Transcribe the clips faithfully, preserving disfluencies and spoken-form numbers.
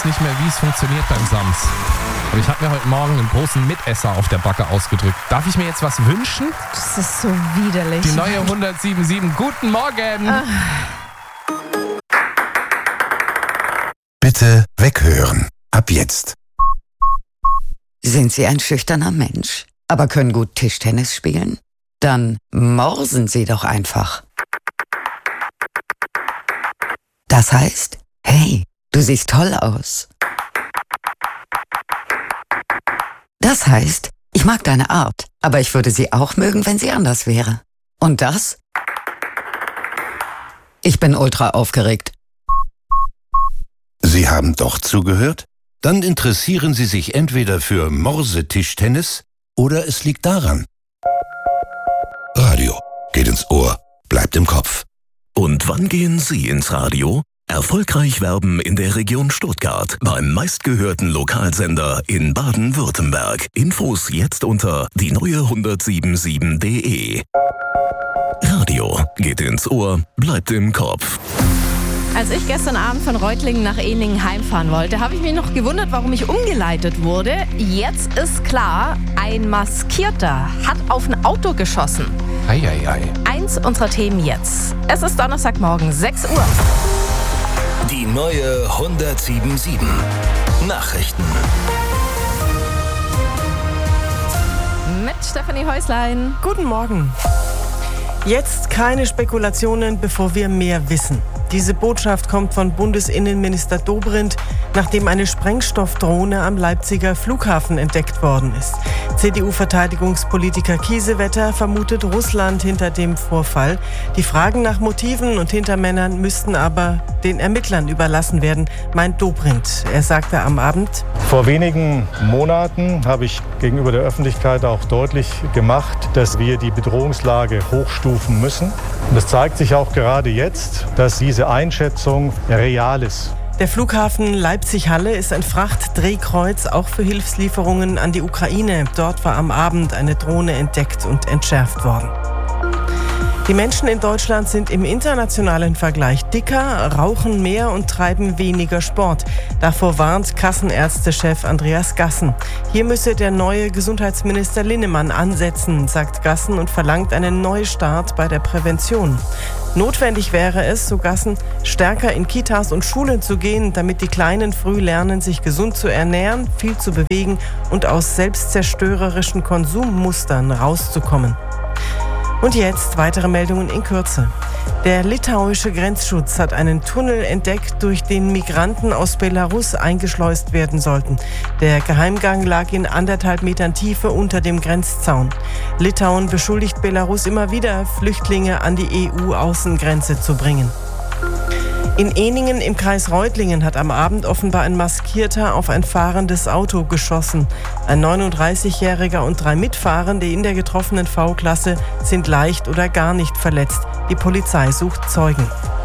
nicht mehr, wie es funktioniert beim Sams. Aber ich habe mir heute Morgen einen großen Mitesser auf der Backe ausgedrückt. Darf ich mir jetzt was wünschen? Das ist so widerlich. Die neue hundertsieben Komma sieben. Guten Morgen. Ah. Bitte weghören. Ab jetzt. Sind Sie ein schüchterner Mensch, aber können gut Tischtennis spielen? Dann morsen Sie doch einfach. Das heißt, hey, du siehst toll aus. Das heißt, ich mag deine Art, aber ich würde sie auch mögen, wenn sie anders wäre. Und das? Ich bin ultra aufgeregt. Sie haben doch zugehört? Dann interessieren Sie sich entweder für Morsetischtennis oder es liegt daran. Radio geht ins Ohr, bleibt im Kopf. Und wann gehen Sie ins Radio? Erfolgreich werben in der Region Stuttgart beim meistgehörten Lokalsender in Baden-Württemberg. Infos jetzt unter die neue hundertsieben Komma sieben punkt de. Radio geht ins Ohr, bleibt im Kopf. Als ich gestern Abend von Reutlingen nach Ehningen heimfahren wollte, habe ich mich noch gewundert, warum ich umgeleitet wurde. Jetzt ist klar, ein Maskierter hat auf ein Auto geschossen. Ei, ei, ei. Eins unserer Themen jetzt. Es ist Donnerstagmorgen, sechs Uhr. Die neue hundertsieben Komma sieben. Nachrichten. Mit Stefanie Häuslein. Guten Morgen. Jetzt keine Spekulationen, bevor wir mehr wissen. Diese Botschaft kommt von Bundesinnenminister Dobrindt, nachdem eine Sprengstoffdrohne am Leipziger Flughafen entdeckt worden ist. C D U-Verteidigungspolitiker Kiesewetter vermutet Russland hinter dem Vorfall. Die Fragen nach Motiven und Hintermännern müssten aber den Ermittlern überlassen werden, meint Dobrindt. Er sagte am Abend: Vor wenigen Monaten habe ich gegenüber der Öffentlichkeit auch deutlich gemacht, dass wir die Bedrohungslage hochstufen müssen. Und es zeigt sich auch gerade jetzt, dass diese Einschätzung real ist. Der Flughafen Leipzig-Halle ist ein Frachtdrehkreuz, auch für Hilfslieferungen an die Ukraine. Dort war am Abend eine Drohne entdeckt und entschärft worden. Die Menschen in Deutschland sind im internationalen Vergleich dicker, rauchen mehr und treiben weniger Sport. Davor warnt Kassenärztechef Andreas Gassen. Hier müsse der neue Gesundheitsminister Linnemann ansetzen, sagt Gassen und verlangt einen Neustart bei der Prävention. Notwendig wäre es, so Gassen, stärker in Kitas und Schulen zu gehen, damit die Kleinen früh lernen, sich gesund zu ernähren, viel zu bewegen und aus selbstzerstörerischen Konsummustern rauszukommen. Und jetzt weitere Meldungen in Kürze. Der litauische Grenzschutz hat einen Tunnel entdeckt, durch den Migranten aus Belarus eingeschleust werden sollten. Der Geheimgang lag in anderthalb Metern Tiefe unter dem Grenzzaun. Litauen beschuldigt Belarus immer wieder, Flüchtlinge an die E U-Außengrenze zu bringen. In Ehningen im Kreis Reutlingen hat am Abend offenbar ein Maskierter auf ein fahrendes Auto geschossen. Ein neununddreißigjähriger und drei Mitfahrende in der getroffenen V-Klasse sind leicht oder gar nicht verletzt. Die Polizei sucht Zeugen.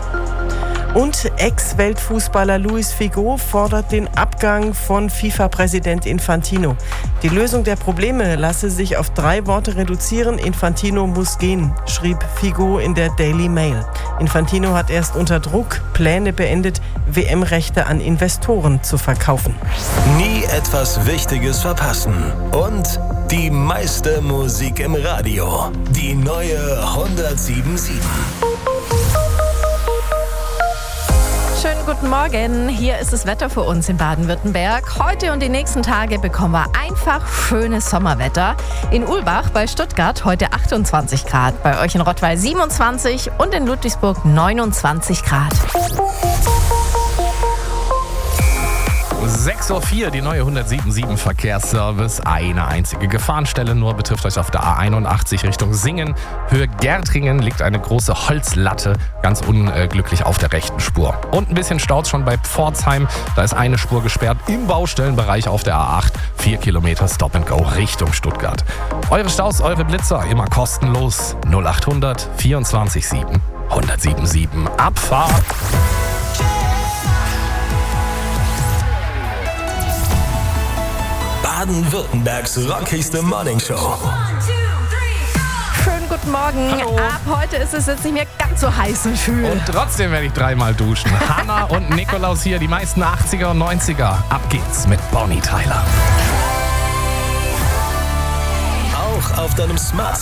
Und Ex-Weltfußballer Luis Figo fordert den Abgang von FIFA-Präsident Infantino. Die Lösung der Probleme lasse sich auf drei Worte reduzieren: Infantino muss gehen, schrieb Figo in der Daily Mail. Infantino hat erst unter Druck Pläne beendet, W M-Rechte an Investoren zu verkaufen. Nie etwas Wichtiges verpassen. Und die meiste Musik im Radio. Die neue hundertsieben Komma sieben. Schönen guten Morgen, hier ist das Wetter für uns in Baden-Württemberg. Heute und die nächsten Tage bekommen wir einfach schönes Sommerwetter. In Ulbach bei Stuttgart heute achtundzwanzig Grad, bei euch in Rottweil siebenundzwanzig und in Ludwigsburg neunundzwanzig Grad. sechs Uhr vier, die neue hundertsieben Komma sieben Verkehrsservice. Eine einzige Gefahrenstelle nur betrifft euch auf der A einundachtzig Richtung Singen. Höhe Gärtringen liegt eine große Holzlatte ganz unglücklich auf der rechten Spur. Und ein bisschen Staus schon bei Pforzheim. Da ist eine Spur gesperrt im Baustellenbereich auf der A acht. Vier Kilometer Stop and Go Richtung Stuttgart. Eure Staus, eure Blitzer, immer kostenlos. null achthundert vierundzwanzig sieben hundertsieben Komma sieben. Abfahrt! Baden-Württembergs rockigste Morningshow. Schönen guten guten Morgen. Hallo. Ab heute ist es jetzt nicht mehr ganz so heiß und schwül. Und trotzdem werde ich dreimal duschen. Hanna und Nikolaus hier, die meisten achtziger und neunziger. Ab geht's mit Bonnie Tyler. Auch auf deinem Smartphone.